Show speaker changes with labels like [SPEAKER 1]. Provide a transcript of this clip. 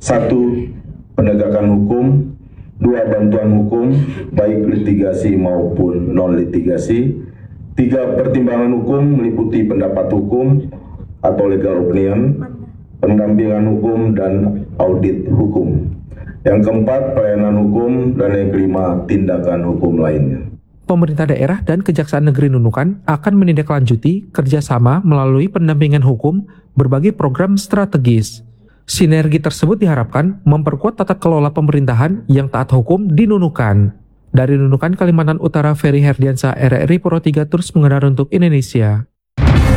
[SPEAKER 1] 1. Penegakan hukum. 2. Bantuan hukum, baik litigasi maupun non-litigasi. 3. Pertimbangan hukum meliputi pendapat hukum atau legal opinion, pendampingan hukum, dan audit hukum. Yang keempat, pelayanan hukum. Dan yang kelima, tindakan hukum lainnya.
[SPEAKER 2] Pemerintah daerah dan Kejaksaan Negeri Nunukan akan menindaklanjuti kerjasama melalui pendampingan hukum berbagai program strategis. Sinergi tersebut diharapkan memperkuat tata kelola pemerintahan yang taat hukum di Nunukan. Dari Nunukan, Kalimantan Utara, Ferry Herdiansyah, RRI Pro 3 terus mengudara untuk Indonesia.